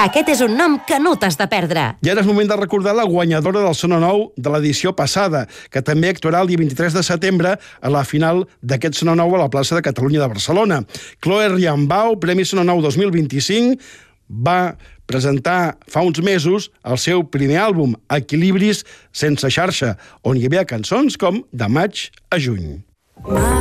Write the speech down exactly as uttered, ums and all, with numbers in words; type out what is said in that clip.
Aquest és un nom que no t'has de perdre. I ara és moment de recordar la guanyadora del Sona Nou de l'edició passada, que també actuarà el dia vint-i-tres de setembre a la final d'aquest Sona Nou a la plaça de Catalunya de Barcelona. Chloe Riambau, Premi Sona Nou dos mil vint-i-cinc, va presentar fa uns mesos el seu primer àlbum, Equilibris sense xarxa, on hi havia cançons com De maig a juny.